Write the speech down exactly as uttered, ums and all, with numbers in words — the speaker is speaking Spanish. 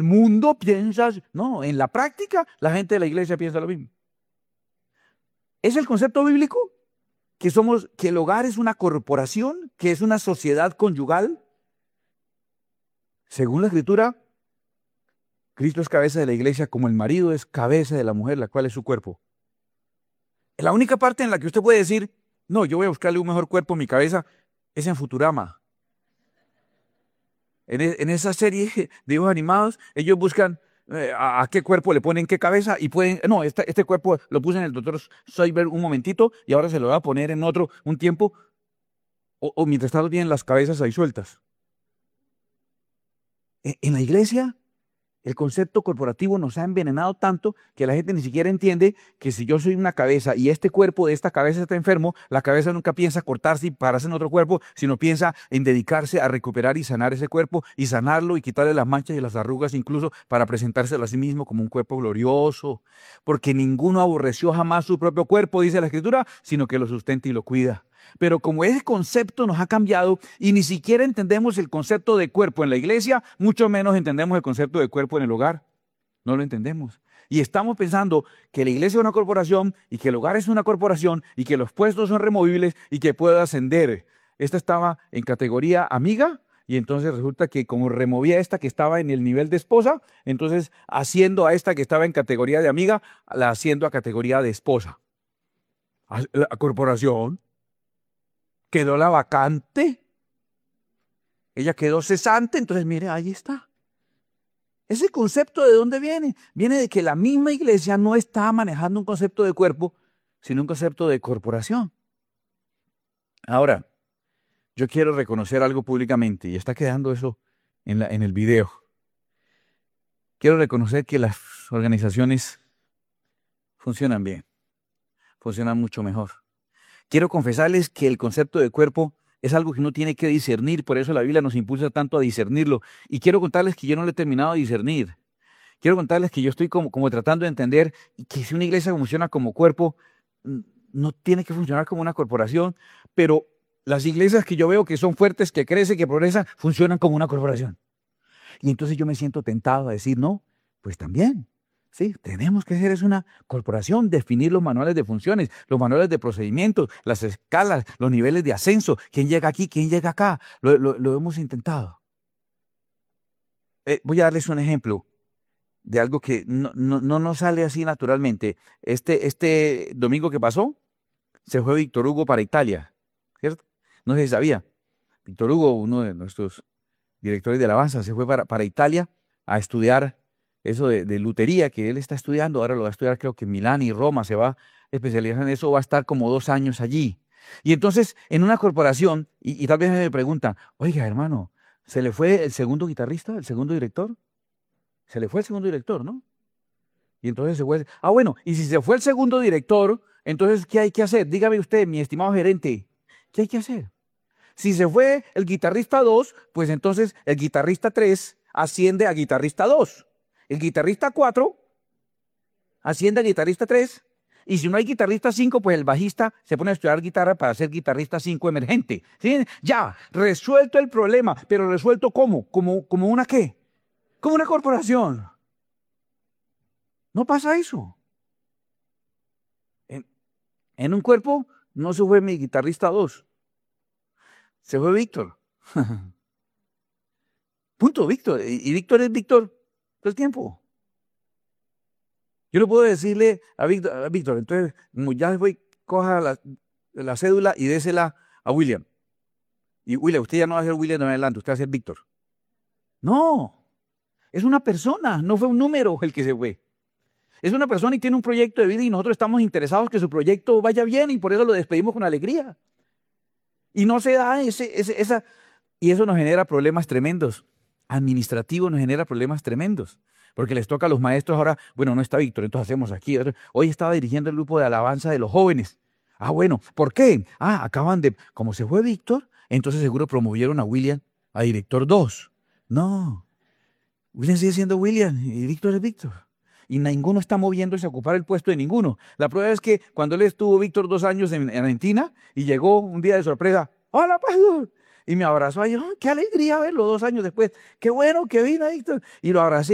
el mundo piensa, no, en la práctica la gente de la iglesia piensa lo mismo. ¿Es el concepto bíblico que somos, que el hogar es una corporación, que es una sociedad conyugal? Según la Escritura, Cristo es cabeza de la iglesia como el marido es cabeza de la mujer, la cual es su cuerpo. La única parte en la que usted puede decir, no, yo voy a buscarle un mejor cuerpo a mi cabeza, es en Futurama. En, en esa serie de dibujos animados, ellos buscan eh, a, a qué cuerpo le ponen qué cabeza y pueden, no, este, este cuerpo lo puse en el doctor Soyber un momentito y ahora se lo va a poner en otro un tiempo, o, o mientras tanto tienen las cabezas ahí sueltas. En, en la iglesia, el concepto corporativo nos ha envenenado tanto que la gente ni siquiera entiende que si yo soy una cabeza y este cuerpo de esta cabeza está enfermo, la cabeza nunca piensa cortarse y pararse en otro cuerpo, sino piensa en dedicarse a recuperar y sanar ese cuerpo y sanarlo y quitarle las manchas y las arrugas incluso para presentárselo a sí mismo como un cuerpo glorioso. Porque ninguno aborreció jamás su propio cuerpo, dice la Escritura, sino que lo sustenta y lo cuida. Pero como ese concepto nos ha cambiado y ni siquiera entendemos el concepto de cuerpo en la iglesia, mucho menos entendemos el concepto de cuerpo en el hogar. No lo entendemos. Y estamos pensando que la iglesia es una corporación y que el hogar es una corporación y que los puestos son removibles y que puede ascender. Esta estaba en categoría amiga y entonces resulta que como removía esta que estaba en el nivel de esposa, entonces haciendo a esta que estaba en categoría de amiga, la haciendo a categoría de esposa. La corporación quedó la vacante, ella quedó cesante, entonces mire, ahí está. Ese concepto ¿de dónde viene? Viene de que la misma iglesia no está manejando un concepto de cuerpo, sino un concepto de corporación. Ahora, yo quiero reconocer algo públicamente, y está quedando eso en, la, en el video. Quiero reconocer que las organizaciones funcionan bien, funcionan mucho mejor. Quiero confesarles que el concepto de cuerpo es algo que uno tiene que discernir, por eso la Biblia nos impulsa tanto a discernirlo. Y quiero contarles que yo no lo he terminado de discernir. Quiero contarles que yo estoy como, como tratando de entender que si una iglesia funciona como cuerpo, no tiene que funcionar como una corporación, pero las iglesias que yo veo que son fuertes, que crecen, que progresan, funcionan como una corporación. Y entonces yo me siento tentado a decir, no, pues también. Sí, tenemos que hacer es una corporación, definir los manuales de funciones, los manuales de procedimientos, las escalas, los niveles de ascenso, quién llega aquí, quién llega acá, lo, lo, lo hemos intentado. Eh, voy a darles un ejemplo de algo que no, no, no nos sale así naturalmente. Este, este domingo que pasó, se fue Víctor Hugo para Italia, ¿cierto? No sé si sabía. Víctor Hugo, uno de nuestros directores de alabanza, se fue para, para Italia a estudiar eso de, de lutería que él está estudiando. Ahora lo va a estudiar creo que en Milán y Roma, se va a especializar en eso, va a estar como dos años allí. Y entonces en una corporación, y, y tal vez me preguntan, oiga hermano, ¿se le fue el segundo guitarrista, el segundo director? Se le fue el segundo director, ¿no? Y entonces se fue, ah bueno, y si se fue el segundo director, entonces ¿qué hay que hacer? Dígame usted, mi estimado gerente, ¿qué hay que hacer? Si se fue el guitarrista dos, pues entonces el guitarrista tres asciende a guitarrista dos. El guitarrista cuatro asciende a guitarrista tres. Y si no hay guitarrista cinco, pues el bajista se pone a estudiar guitarra para ser guitarrista cinco emergente. ¿Sí? Ya, resuelto el problema. ¿Pero resuelto cómo? ¿Como, como una qué? Como una corporación. No pasa eso. En, en un cuerpo no se fue mi guitarrista dos. Se fue Víctor. Punto, Víctor. Y, y Víctor es Víctor todo el tiempo. Yo no puedo decirle a Víctor, a Víctor entonces, ya voy, coja la, la cédula y désela a William. Y William, usted ya no va a ser William de adelante, usted va a ser Víctor. No, es una persona, no fue un número el que se fue. Es una persona y tiene un proyecto de vida y nosotros estamos interesados que su proyecto vaya bien y por eso lo despedimos con alegría. Y no se da ese, ese, esa... Y eso nos genera problemas tremendos. Administrativo nos genera problemas tremendos. Porque les toca a los maestros ahora, bueno, no está Víctor, entonces hacemos aquí. Hoy estaba dirigiendo el grupo de alabanza de los jóvenes. Ah, bueno, ¿por qué? Ah, acaban de, como se fue Víctor, entonces seguro promovieron a William a director dos. No, William sigue siendo William y Víctor es Víctor. Y ninguno está moviéndose a ocupar el puesto de ninguno. La prueba es que cuando él estuvo Víctor dos años en, en Argentina y llegó un día de sorpresa, ¡hola, pastor! Y me abrazó ahí, oh, qué alegría verlo dos años después. Qué bueno que vino Víctor. Y lo abracé.